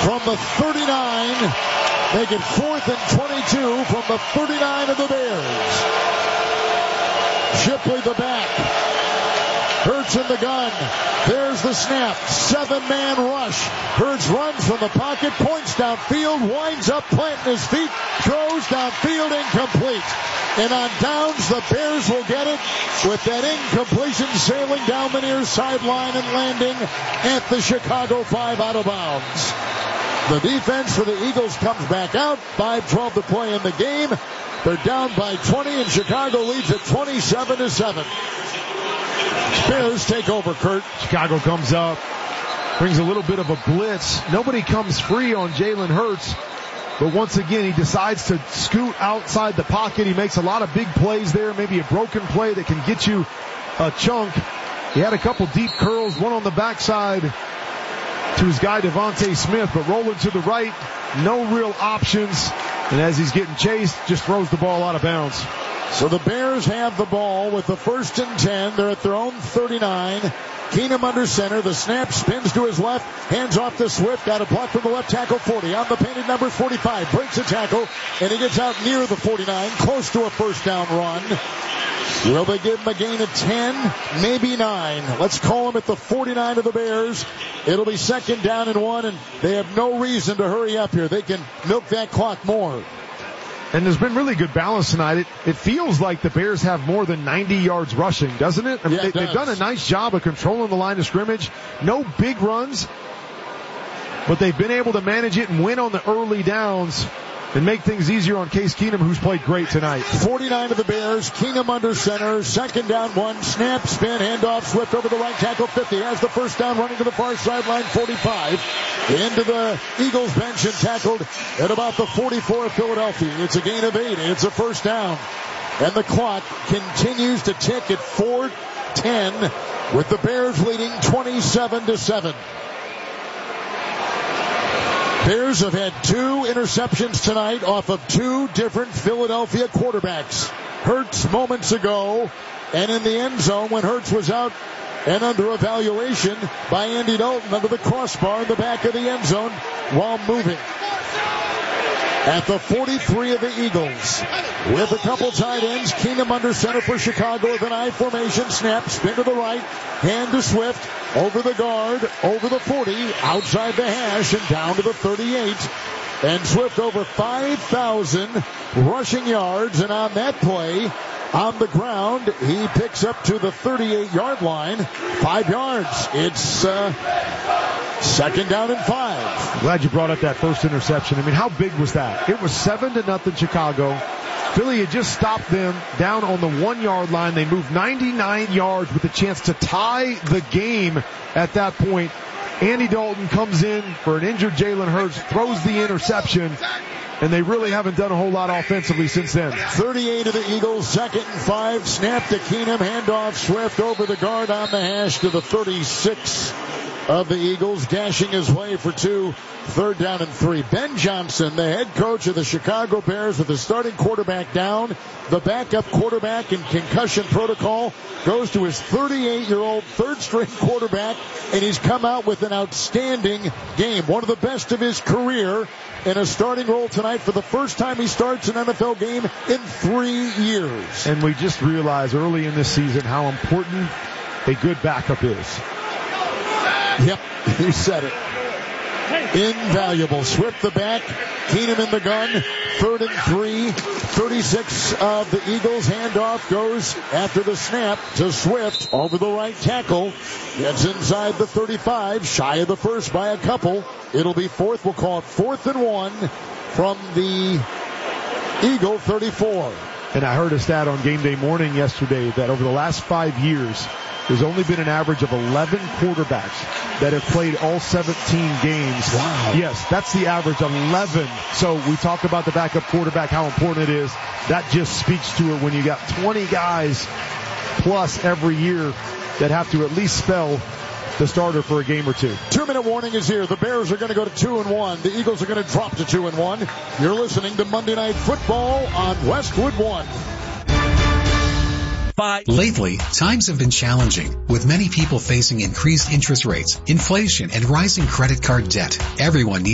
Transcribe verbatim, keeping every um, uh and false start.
from the thirty-nine. Make it fourth and twenty-two from the thirty-nine of the Bears. Shipley the back. Hurts in the gun. There's the snap. Seven-man rush. Hurts runs from the pocket, points downfield, winds up, planting his feet, throws downfield, incomplete. And on downs, the Bears will get it with that incompletion sailing down the near sideline and landing at the Chicago five out of bounds. The defense for the Eagles comes back out. five twelve to play in the game. They're down by twenty, and Chicago leads at twenty-seven to seven. Bears take over, Kurt. Chicago comes up, brings a little bit of a blitz. Nobody comes free on Jalen Hurts, but once again, he decides to scoot outside the pocket. He makes a lot of big plays there, maybe a broken play that can get you a chunk. He had a couple deep curls, one on the backside to his guy Devontae Smith, but rolling to the right, no real options. And as he's getting chased, just throws the ball out of bounds. So the Bears have the ball with the first and ten. They're at their own thirty-nine. Keenum under center. The snap spins to his left. Hands off to Swift. Got a block from the left tackle, forty. On the painted number, forty-five. Breaks a tackle, and he gets out near the forty-nine. Close to a first down run. Will they give him a gain of ten? Maybe nine. Let's call him at the forty-nine of the Bears. It'll be second down and one, and they have no reason to hurry up here. They can milk that clock more. And there's been really good balance tonight. It, it feels like the Bears have more than ninety yards rushing, doesn't it? I mean, yeah, it they, they've done a nice job of controlling the line of scrimmage. No big runs, but they've been able to manage it and win on the early downs and make things easier on Case Keenum, who's played great tonight. forty-nine of the Bears, Keenum under center, second down, one, snap, spin, handoff, Swift over the right tackle, fifty, has the first down, running to the far sideline, forty-five, into the Eagles bench and tackled at about the forty-four of Philadelphia. It's a gain of eight, it's a first down, and the clock continues to tick at four ten, with the Bears leading twenty-seven to seven. Bears have had two interceptions tonight off of two different Philadelphia quarterbacks. Hurts moments ago, and in the end zone when Hurts was out and under evaluation by Andy Dalton under the crossbar in the back of the end zone while moving. At the forty-three of the Eagles, with a couple tight ends, Keenum under center for Chicago with an I formation, snap, spin to the right, hand to Swift, over the guard, over the forty, outside the hash, and down to the thirty-eight. And Swift over five thousand rushing yards, and on that play, on the ground, he picks up to the thirty-eight-yard line, five yards. It's uh, second down and five. Glad you brought up that first interception. I mean, how big was that? It was seven to nothing Chicago. Philly had just stopped them down on the one-yard line. They moved ninety-nine yards with a chance to tie the game at that point. Andy Dalton comes in for an injured Jalen Hurts, throws the interception, and they really haven't done a whole lot offensively since then. thirty-eight of the Eagles, second and five. Snap to Keenum, handoff Swift over the guard on the hash to the thirty-six of the Eagles, dashing his way for two, third down and three. Ben Johnson, the head coach of the Chicago Bears, with the starting quarterback down. The backup quarterback in concussion protocol goes to his thirty-eight-year-old third-string quarterback, and he's come out with an outstanding game, one of the best of his career, in a starting role tonight for the first time he starts an N F L game in three years. And we just realized early in this season how important a good backup is. Yep, he said it. Invaluable. Swift the back, Keenum in the gun, third and three, thirty-six of the Eagles. Handoff goes after the snap to Swift over the right tackle. Gets inside the thirty-five, shy of the first by a couple. It'll be fourth. We'll call it fourth and one from the Eagle thirty-four. And I heard a stat on Game Day Morning yesterday that over the last five years, there's only been an average of eleven quarterbacks that have played all seventeen games. Wow. Yes, that's the average, eleven. So we talk about the backup quarterback, how important it is. That just speaks to it when you got twenty guys plus every year that have to at least spell the starter for a game or two. Two-minute warning is here. The Bears are going to go to two and one. The Eagles are going to drop to two and one. You're listening to Monday Night Football on Westwood One. Lately, times have been challenging, with many people facing increased interest rates, inflation, and rising credit card debt. Everyone needs